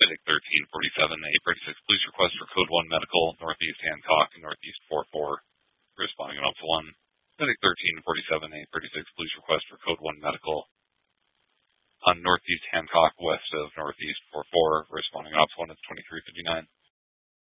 Medic 1347, 836, police request for code 1 medical, Northeast Hancock, Northeast 44, responding on Ops 1. Medic 1347, 836, police request for code 1 medical on Northeast Hancock, west of Northeast 44, responding on Ops 1 is 2359.